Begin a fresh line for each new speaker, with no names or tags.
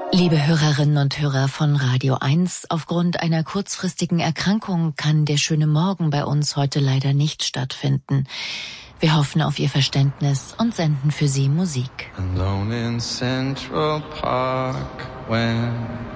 Liebe Hörerinnen und Hörer von Radio 1, aufgrund einer kurzfristigen Erkrankung kann der schöne Morgen bei uns heute leider nicht stattfinden. Wir hoffen auf Ihr Verständnis und senden für Sie Musik.
Alone in Central Park when